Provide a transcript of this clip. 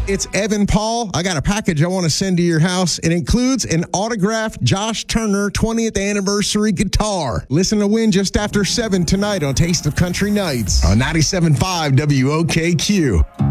It's Evan Paul. I got a package I want to send to your house. It includes an autographed Josh Turner 20th anniversary guitar. Listen to win just after 7 tonight on Taste of Country Nights on 97.5 WOKQ.